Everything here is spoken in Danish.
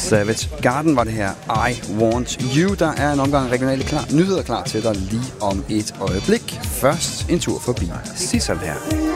Savage Garden var det her. I Want You. Der er en omgang regionale nyheder klar til dig lige om et øjeblik. Først en tur forbi Sissel her.